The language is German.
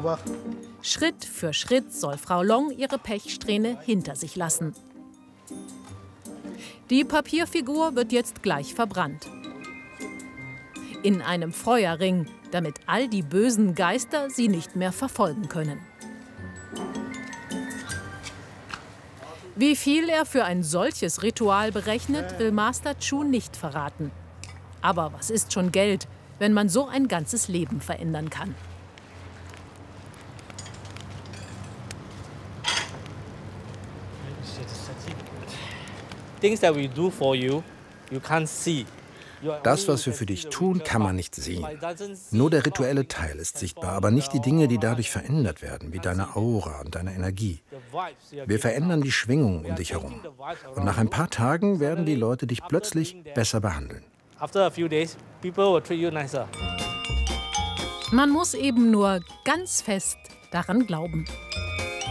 Schritt für Schritt soll Frau Long ihre Pechsträhne hinter sich lassen. Die Papierfigur wird jetzt gleich verbrannt. In einem Feuerring, damit all die bösen Geister sie nicht mehr verfolgen können. Wie viel er für ein solches Ritual berechnet, will Master Chu nicht verraten. Aber was ist schon Geld, wenn man so ein ganzes Leben verändern kann? Das, was wir für dich tun, kann man nicht sehen. Nur der rituelle Teil ist sichtbar, aber nicht die Dinge, die dadurch verändert werden, wie deine Aura und deine Energie. Wir verändern die Schwingung um dich herum. Und nach ein paar Tagen werden die Leute dich plötzlich besser behandeln. Man muss eben nur ganz fest daran glauben.